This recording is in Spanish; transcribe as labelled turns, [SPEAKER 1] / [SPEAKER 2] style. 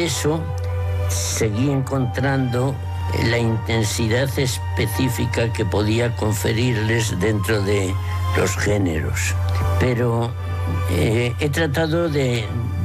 [SPEAKER 1] eso seguí encontrando la intensidad específica que podía conferirles dentro de los géneros. Pero he tratado de